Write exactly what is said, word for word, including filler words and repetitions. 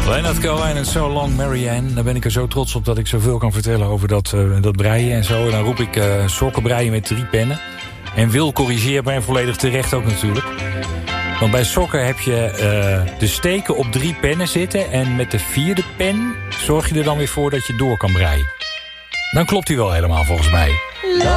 Leonard Cohen en So Long Marianne. Daar ben ik er zo trots op dat ik zoveel kan vertellen over dat, uh, dat breien en zo. En dan roep ik uh, sokken breien met drie pennen. En Wil corrigeert mij volledig terecht ook natuurlijk. Want bij sokken heb je uh, de steken op drie pennen zitten. En met de vierde pen zorg je er dan weer voor dat je door kan breien. Dan klopt hij wel helemaal volgens mij.